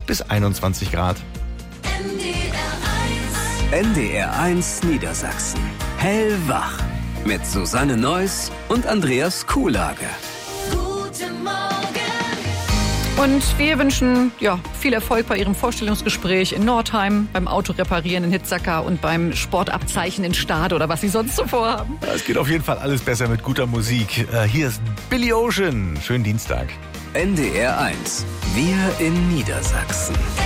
bis 21 Grad. NDR1 Niedersachsen. Hellwach. Mit Susanne Neuss und Andreas Kuhlage. Guten Morgen. Und wir wünschen viel Erfolg bei Ihrem Vorstellungsgespräch in Nordheim, beim Autoreparieren in Hitzacker und beim Sportabzeichen in Stade oder was Sie sonst so vorhaben. Es geht auf jeden Fall alles besser mit guter Musik. Hier ist Billy Ocean. Schönen Dienstag. NDR1. Wir in Niedersachsen.